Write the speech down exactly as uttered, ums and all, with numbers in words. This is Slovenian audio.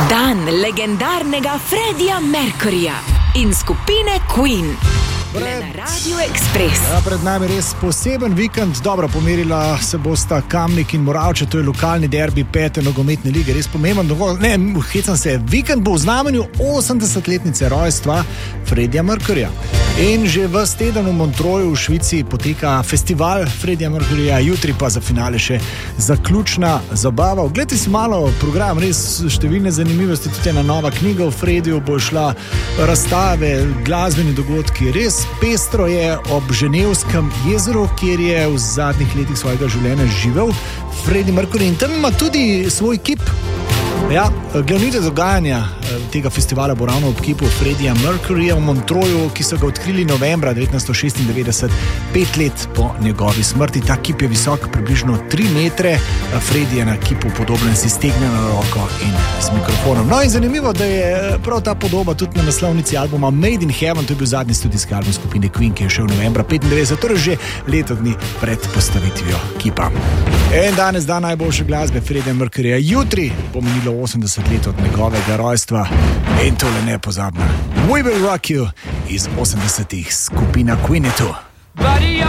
Dan legendarnega Freddija Mercuryja in skupine Queen. Pred, na Radio Express. Ja, pred nami res poseben vikend. Dobro, pomerila se bosta Kamnik in Moravče, to je lokalni derbi pete nogometne lige. Res pomemben dogodek. Ne, hecam se. Vikend bo v znamenju osemdesetletnice rojstva Freddija Mercuryja. In že ves teden v Montreuxu v Švici poteka festival Freddija Mercuryja, jutri pa za finale še zaključna zabava. Oglejte si malo program, res številne zanimivosti, tudi ena nova knjiga o Freddiju, bo šla razstave, glasbeni dogodki, res pestro je ob Ženevskem jezeru, kjer je v zadnjih letih svojega življenja živel Freddie Mercury in tam ima tudi svoj kip. Ja, glavnite dogajanja tega festivala bo ravno ob kipu Freddija Mercuryja v Montreuxu, ki so ga odkrili novembra devetnajststo šestindevetdeset, pet let po njegovi smrti. Ta kip je visok približno tri metre, Freddie je na kipu podoben, si stegne na roko in z mikrofonom. No in zanimivo, da je prav ta podoba tudi na naslovnici albuma Made in Heaven, to je bil zadnji studijski album skupine Queen, ki je šel novembra petindevetdeset, torej že leto dni pred postavitvijo kipa. En danes dan najboljše glasbe Freddija Mercuryja, jutri bo minilo osemdeset let od njegovega rojstva in tole nepozabno We Will Rock You iz osemdesetih, skupina Queen je tu.